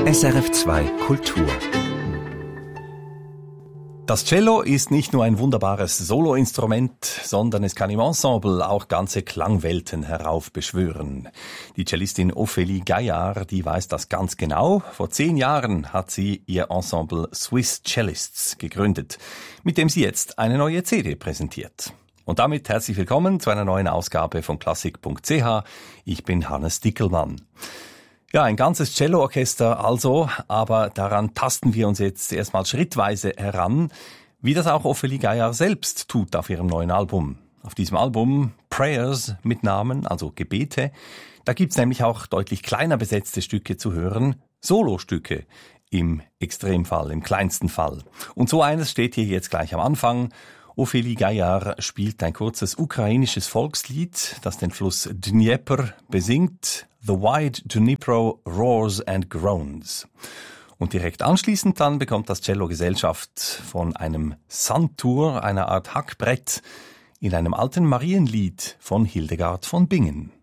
SRF2 Kultur. Das Cello ist nicht nur ein wunderbares Soloinstrument, sondern es kann im Ensemble auch ganze Klangwelten heraufbeschwören. Die Cellistin Ophélie Gaillard, die weiß das ganz genau. Vor 10 Jahren hat sie ihr Ensemble Swiss Cellists gegründet, mit dem sie jetzt eine neue CD präsentiert. Und damit herzlich willkommen zu einer neuen Ausgabe von klassik.ch. Ich bin Hannes Dickelmann. Ja, ein ganzes Celloorchester also, aber daran tasten wir uns jetzt erstmal schrittweise heran, wie das auch Ophélie Gaillard selbst tut auf ihrem neuen Album. Auf diesem Album Prayers mit Namen, also Gebete, da gibt's nämlich auch deutlich kleiner besetzte Stücke zu hören, Solostücke im Extremfall, im kleinsten Fall. Und so eines steht hier jetzt gleich am Anfang. Ophélie Gaillard spielt ein kurzes ukrainisches Volkslied, das den Fluss Dnieper besingt. The Wide Dnipro roars and groans. Und direkt anschließend dann bekommt das Cello Gesellschaft von einem Santur, einer Art Hackbrett, in einem alten Marienlied von Hildegard von Bingen.